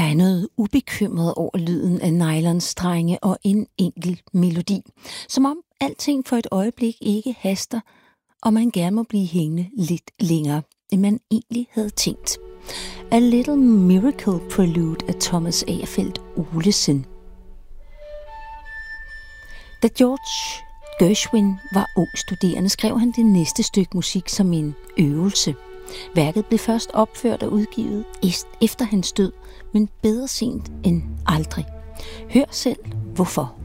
er noget ubekymret over lyden af nylonstrenge og en enkelt melodi. Som om alting for et øjeblik ikke haster, og man gerne må blive hængende lidt længere, end man egentlig havde tænkt. A Little Miracle Prelude af Thomas Agerfeldt Olesen. Da George Gershwin var ung studerende, skrev han det næste stykke musik som en øvelse. Værket blev først opført og udgivet efter hans død, men bedre sent end aldrig. Hør selv hvorfor.